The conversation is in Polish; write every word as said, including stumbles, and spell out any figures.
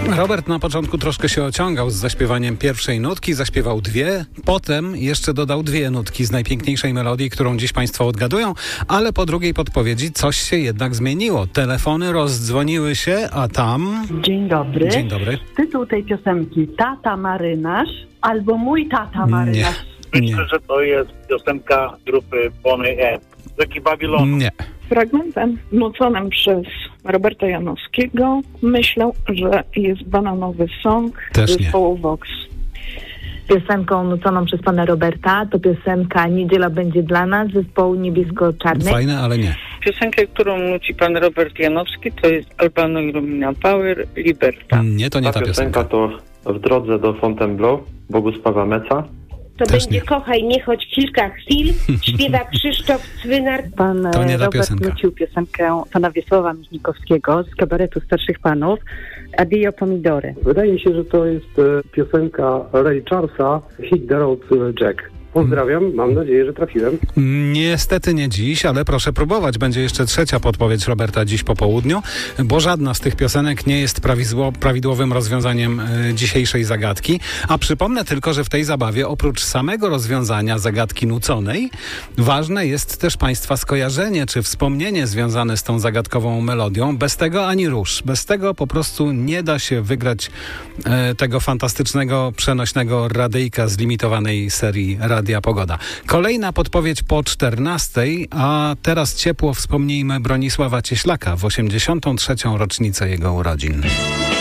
Robert na początku troszkę się ociągał z zaśpiewaniem pierwszej nutki, zaśpiewał dwie, potem jeszcze dodał dwie nutki z najpiękniejszej melodii, którą dziś Państwo odgadują, ale po drugiej podpowiedzi coś się jednak zmieniło. Telefony rozdzwoniły się, a tam... Dzień dobry. Dzień dobry. Tytuł tej piosenki Tata Marynarz albo Mój tata marynarz. Nie. Myślę, że to jest piosenka grupy Bonnie M. Rzeki Babilonu. Nie. Fragmentem nuconym przez Roberta Janowskiego myślę, że jest bananowy song Też nie. zespołu Vox. Piosenką nuconą przez pana Roberta to piosenka Niedziela będzie dla nas zespołu Niebiesko-Czarny. Fajne, ale nie. Piosenkę, którą nuci pan Robert Janowski, to jest Albano Illumina Power, Liberta. Nie, to nie ta piosenka. to W drodze do Fontainebleau Bogusława Meca. To Też będzie nie. Kochaj, nie choć kilka chwil, śpiewa Krzysztof Cwynar. Pan To nie ta Robert piosenka. nucił piosenkę pana Wiesława Michnikowskiego z kabaretu Starszych Panów Addio Pomidory. Wydaje mi się, że to jest e, piosenka Ray Charlesa Hit the Road Jack. Pozdrawiam, mam nadzieję, że trafiłem. Niestety nie dziś, ale proszę próbować. Będzie jeszcze trzecia podpowiedź Roberta dziś po południu, bo żadna z tych piosenek nie jest prawidło, prawidłowym rozwiązaniem y, dzisiejszej zagadki. A przypomnę tylko, że w tej zabawie oprócz samego rozwiązania zagadki nuconej, ważne jest też Państwa skojarzenie czy wspomnienie związane z tą zagadkową melodią. Bez tego ani rusz. Bez tego po prostu nie da się wygrać y, tego fantastycznego, przenośnego radyjka z limitowanej serii Radia Pogoda. Kolejna podpowiedź po czternastej, a teraz ciepło wspomnijmy Bronisława Cieślaka w osiemdziesiątą trzecią rocznicę jego urodzin.